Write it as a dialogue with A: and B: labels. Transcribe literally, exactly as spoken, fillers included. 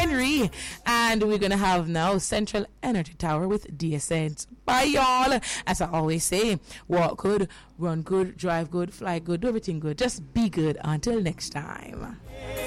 A: Henry. And we're going to have now Central Energy Tower with Descent. Bye, y'all. As I always say, walk good, run good, drive good, fly good, do everything good. Just be good. Until next time.